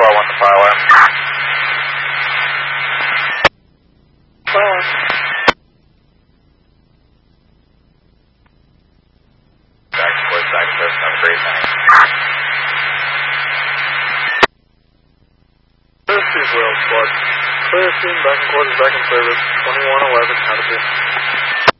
1 to fire alarm. Fire alarm. Back to voice, back to voice, have a great night. Clear Steve Wales Squad. Clear Steve, back in quarters, back in service, 2111, how to be.